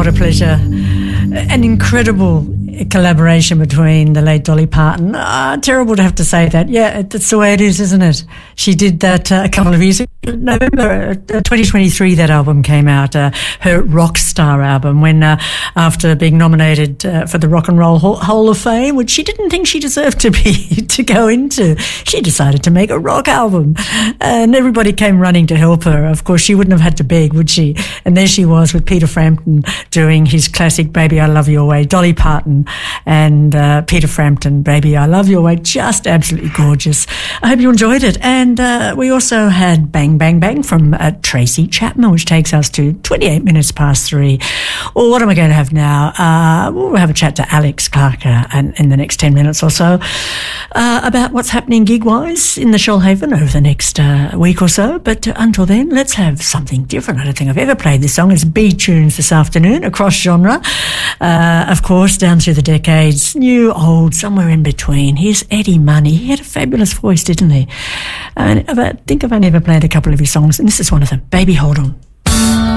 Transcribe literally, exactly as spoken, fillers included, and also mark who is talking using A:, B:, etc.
A: a pleasure. An incredible collaboration between the late Dolly Parton. Ah, terrible to have to say that. Yeah, that's the way it is, isn't it? She did that uh, a couple of years ago. November uh, twenty twenty-three, that album came out, uh, her rock star album, when uh, after being nominated uh, for the Rock and Roll Hall of Fame, which she didn't think she deserved to be to go into, she decided to make a rock album, and everybody came running to help her. Of course, she wouldn't have had to beg, would she? And there she was with Peter Frampton doing his classic Baby I Love Your Way. Dolly Parton and uh, Peter Frampton, Baby I Love Your Way, just absolutely gorgeous. I hope you enjoyed it. And uh, we also had Bang Bang Bang from uh, Tracy Chapman, which takes us to twenty-eight minutes past three. Well, what am I going to have now? Uh, we'll have a chat to Alex Clark uh, in, in the next ten minutes or so uh, about what's happening gig-wise in the Shoalhaven over the next uh, week or so. But uh, until then, let's have something different. I don't think I've ever played this song. It's B-Tunes this afternoon, across genre. Uh, of course, down through the decades, new, old, somewhere in between. Here's Eddie Money. He had a fabulous voice, didn't he? And I think I've only ever played a couple of his songs, and this is one of them. Baby, Hold On.